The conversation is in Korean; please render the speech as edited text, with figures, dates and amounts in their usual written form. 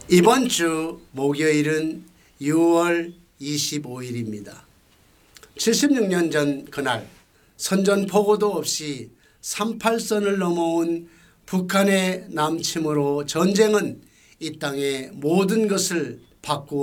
이번 주 목요일은 6월 25일입니다. 76년 전 그날 선전포고도 없이 38선을 넘어온 북한의 남침으로 전쟁은 이 땅의 모든 것을 바꾸어